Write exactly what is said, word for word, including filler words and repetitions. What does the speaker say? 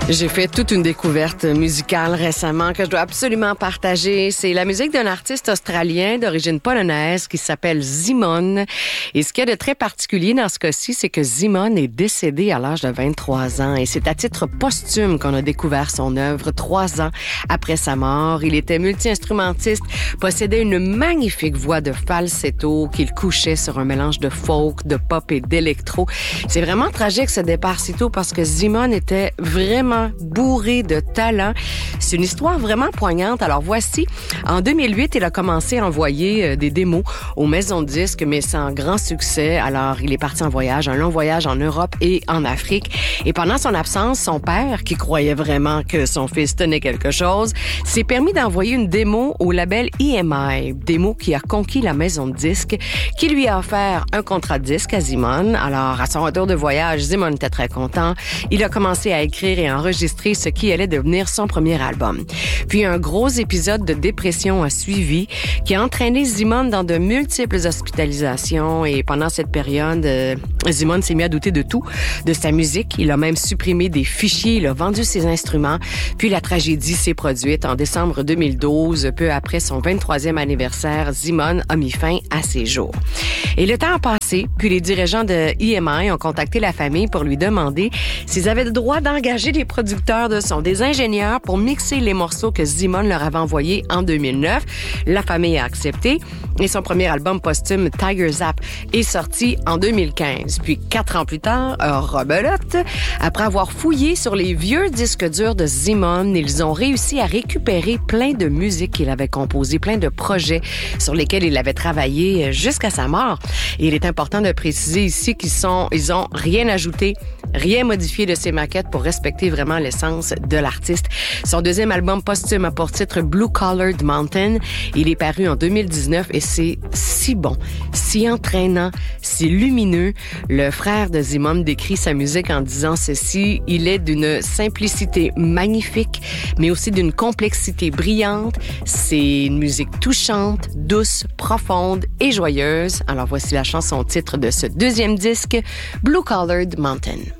J'ai fait toute une découverte musicale récemment que je dois absolument partager. C'est la musique d'un artiste australien d'origine polonaise qui s'appelle Zimone. Et ce qu'il y a de très particulier dans ce cas-ci, c'est que Zimone est décédé à l'âge de vingt-trois ans. Et c'est à titre posthume qu'on a découvert son œuvre trois ans après sa mort. Il était multi-instrumentiste, possédait une magnifique voix de falsetto qu'il couchait sur un mélange de folk, de pop et d'électro. C'est vraiment tragique ce départ si tôt parce que Zimone était vraiment bourré de talent. C'est une histoire vraiment poignante. Alors voici, en deux mille huit, il a commencé à envoyer des démos aux maisons de disques, mais sans grand succès. Alors il est parti en voyage, un long voyage en Europe et en Afrique. Et pendant son absence, son père, qui croyait vraiment que son fils tenait quelque chose, s'est permis d'envoyer une démo au label E M I, démo qui a conquis la maison de disques, qui lui a offert un contrat de disque à Zimone. Alors à son retour de voyage, Zimone était très content. Il a commencé à écrire et enregistrer ce qui allait devenir son premier album. Puis un gros épisode de dépression a suivi qui a entraîné Zimone dans de multiples hospitalisations et pendant cette période, euh, Zimone s'est mis à douter de tout, de sa musique. Il a même supprimé des fichiers, il a vendu ses instruments. Puis la tragédie s'est produite en décembre deux mille douze, peu après son vingt-troisième anniversaire. Zimone a mis fin à ses jours. Et le temps a passé, puis les dirigeants de E M I ont contacté la famille pour lui demander s'ils avaient le droit d'engager des producteurs de son, des ingénieurs pour mixer les morceaux que Zimone leur avait envoyés en deux mille neuf. La famille a accepté et son premier album posthume, Tiger Zap, est sorti en deux mille quinze. Puis quatre ans plus tard, rebelote, après avoir fouillé sur les vieux disques durs de Zimone, ils ont réussi à récupérer plein de musiques qu'il avait composées, plein de projets sur lesquels il avait travaillé jusqu'à sa mort. Et il est important de préciser ici qu'ils sont, ils ont rien ajouté, rien modifié de ses maquettes pour respecter vraiment l'essence de l'artiste. Son deuxième album posthume a pour titre Blue Collared Mountain. Il est paru en deux mille dix-neuf et c'est si bon, si entraînant, si lumineux. Le frère de Zimone décrit sa musique en disant ceci: il est d'une simplicité magnifique, mais aussi d'une complexité brillante. C'est une musique touchante, douce, profonde et joyeuse. Alors voici la chanson titre de ce deuxième disque, Blue Collared Mountain.